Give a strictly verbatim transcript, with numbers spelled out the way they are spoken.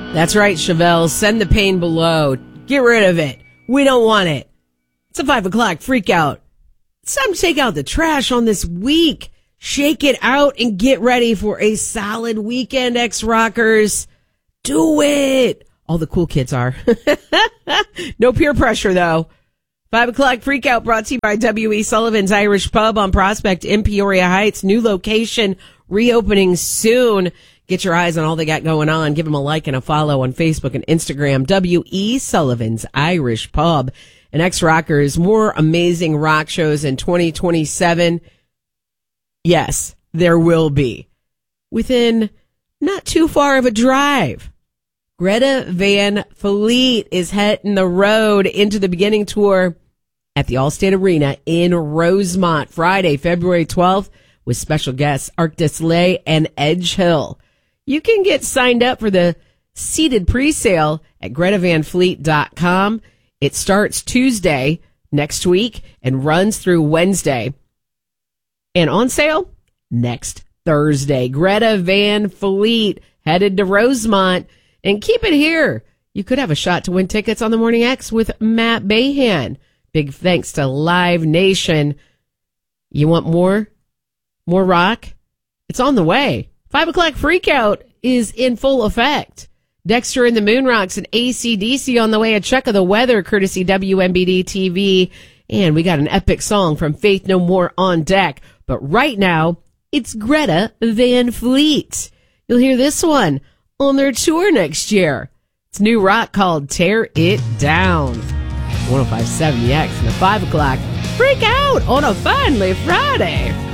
That's right, Chevelle. Send the pain below. Get rid of it. We don't want it. It's a five o'clock freak out. It's time to take out the trash on this week. Shake it out and get ready for a solid weekend, ex-rockers. Do it. All the cool kids are. No peer pressure, though. Five o'clock freak out brought to you by W E. Sullivan's Irish Pub on Prospect in Peoria Heights. New location reopening soon. Get your eyes on all they got going on. Give them a like and a follow on Facebook and Instagram. W E. Sullivan's Irish Pub. And ex-rockers, more amazing rock shows in twenty twenty-seven. Yes, there will be. Within not too far of a drive. Greta Van Fleet is hitting the road into the beginning tour at the Allstate Arena in Rosemont, Friday, February twelfth, with special guests Arctis Lay and Edge Hill. You can get signed up for the seated presale at greta van fleet dot com. It starts Tuesday next week and runs through Wednesday. And on sale next Thursday. Greta Van Fleet headed to Rosemont. And keep it here. You could have a shot to win tickets on the Morning X with Matt Bahan. Big thanks to Live Nation. You want more? More rock? It's on the way. Five o'clock freakout is in full effect. Dexter and the Moonrocks and A C D C on the way. A check of the weather, courtesy W M B D T V. And we got an epic song from Faith No More on deck. But right now, it's Greta Van Fleet. You'll hear this one on their tour next year. It's new rock called Tear It Down. one oh five point seven The X and the five o'clock freak out on a finally Friday.